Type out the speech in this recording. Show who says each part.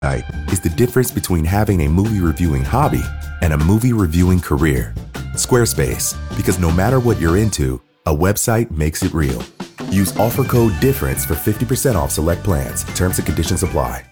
Speaker 1: is the difference between having a movie reviewing hobby and a movie reviewing career. Squarespace, because no matter what you're into, a website makes it real. Use offer code DIFFERENCE for 50% off select plans. Terms and conditions apply.